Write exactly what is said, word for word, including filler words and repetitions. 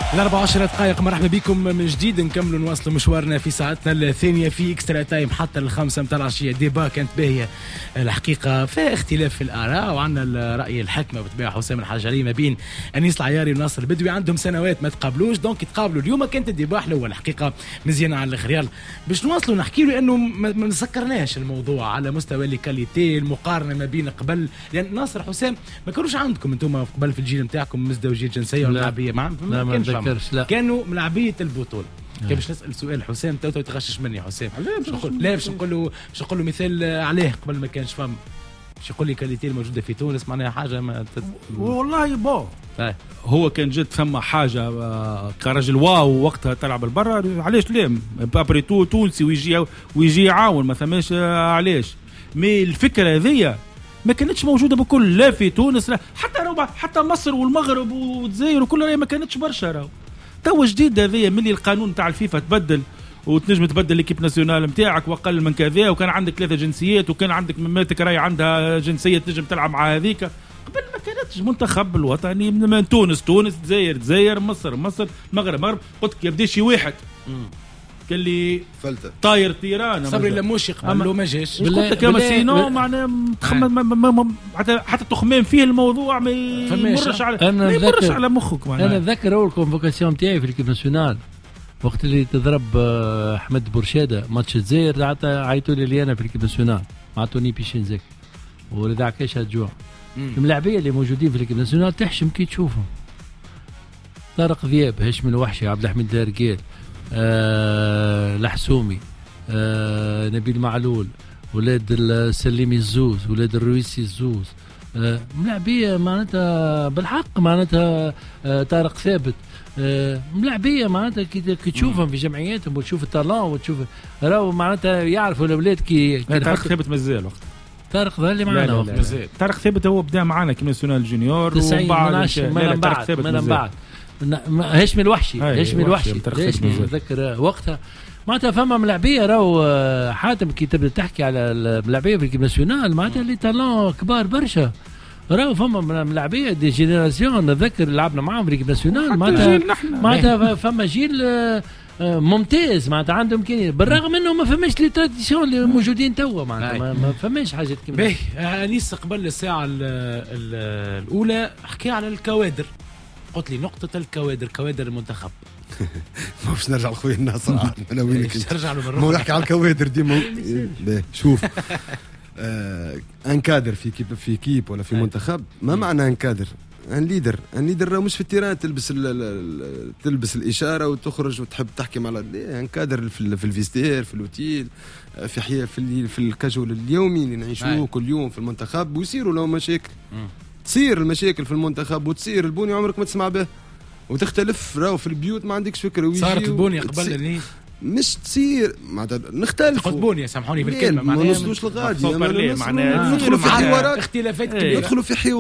الأربع عشر دقائق مرحبا بكم من جديد. نكملوا نواصلوا مشوارنا في ساعتنا الثانية في إكسترا تايم حتى الخامسة متاع العشية. ديبا كانت باهية الحقيقة، في اختلاف في الآراء وعندنا الرأي الحكمة بتباع حسام الحجري ما بين أنيس العياري وناصر البدوي، عندهم سنوات ما تقابلوش دونك يتقابلوا اليوم. كانت الديبا حلوة الحقيقة مزيانة على الآخر. يلا باش نواصلوا نحكي له أنه ما نسكرناش الموضوع على مستوى الكاليتي المقارنة ما بين قبل، لأن ناصر حسام ما كانوش عندكم أنتم قبل في الجيل نتاعكم مزدوجية جنسية ولا ملعبية مع لا ما نذكرش، لا كانوا ملعبية البطولة. كان باش نسأل سؤال حسام تو تو تغشش مني حسام، لا باش نقول له باش نقول له مثال عليه قبل ما كانش فهم باش يقول لي كاليتي الموجودة في تونس معناها حاجة ما تت... والله بو هو كان جد ثم حاجة كرجل واو وقتها تلعب البرا، علاش لا ابري تو تونسي ويجي ويجي يعاون ما ثماش علاش. مي الفكرة هذيا ما كانتش موجودة بكل، لا في تونس لا حتى روبا حتى مصر والمغرب والجزائر وكل راهي ما كانتش برشا. راهو تو جديد هذايا ملي القانون تاع الفيفا تبدل وتنجم تبدل ليكيب ناسيونال نتاعك واقل من كذا، وكان عندك ثلاثة جنسيات وكان عندك مماتك راهي عندها جنسية تنجم تلعب مع هذيك. قبل ما كانتش منتخب الوطني من تونس تونس الجزائر الجزائر مصر مصر مغرب مغرب. قلت لك يبدا شي واحد كان لي فلتة طاير طيران صبري لموش يقبل له ما جاش. قلت لك يا سينو معناها حتى حتى تخمم فيه الموضوع ما يمرش على ما يمرش على مخك. انا نذكر اول كونفوكاسيون نتاعي في الكيب ناسيونال وقت اللي تضرب احمد برشاده ماتش الجزائر، عيطوا لي انا في الكيب ناسيونال ما عطوني بيشين زك ورضع كاش الجوع. الملاعبيه اللي موجودين في الكيب ناسيونال تحشم كي تشوفهم. طارق ذياب، هشام الوحشي، عبد الحميد الرجال، آه الحسومي، آه نبيل معلول، ولاد السليمي الزوز، ولاد الرويسي الزوز، آه ملاعبيه معناتها بالحق معناتها. آه طارق ثابت، آه ملاعبيه معناتها كي تشوفهم في جمعياتهم وتشوف التالون وتشوف راهو معناتها يعرفوا الاولاد كي طارق ثابت مازال وقت طارق ظل معنا وقت مازال. طارق ثابت هو بدا معنا كي ناسيونال جونيور وبعد من بعد من بعد هشام الوحشي هشام الوحشي نتذكر وقتها معناتها فما ملاعبيه. راهو حاتم كي تبدا تحكي على الملاعبيه في الكيب ناسيونال معناتها لي تالون كبار برشا. راهو فما ملاعبيه دي جينيراسيون نتذكر لعبنا معاهم في الكيب ناسيونال معناتها معناتها فما جيل ممتاز معناتها عندهم امكانيات بالرغم انه ما فماش لي تراديسيون اللي موجودين توا معناتها ما, ما فماش حاجات كيما باهي. انيس قبل الساعه ال ال الاولى حكي على الكوادر، قلت لي نقطه الكوادر كوادر المنتخب. ما باش نرجع لخويا الناصر انا وينك نرجع له ما نحكي على الكوادر ديما. شوف آه ان كادر في كيب في كيب ولا في منتخب ما معنى ان كادر؟ ان ليدر ان ليدر مش في التيران تلبس تلبس الاشاره وتخرج وتحب تحكي مع ان كادر في, في الفيستير في الاوتيل في حياه في, في الكاجول اليومي اللي نعيشوه كل يوم في المنتخب ويصيروا له مشاكل. تصير المشاكل في المنتخب وتصير البوني عمرك ما تسمع به وتختلف. راهو في البيوت ما عندكش فكره صارت البوني قبل مش تصير معناتها نختلف بوني سامحوني بالكلمه ما نوصلوش لغادي معناها ندخلوا في حوارات اختلافات كبيره ندخلوا في حوار